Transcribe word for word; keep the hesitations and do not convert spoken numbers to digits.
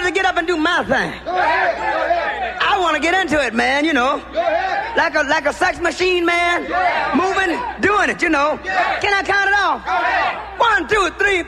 to get up and do my thing. I want to get into it, man, you know. Like a like a sex machine, man. Moving, doing it, you know. Can I count it off? One, two, three,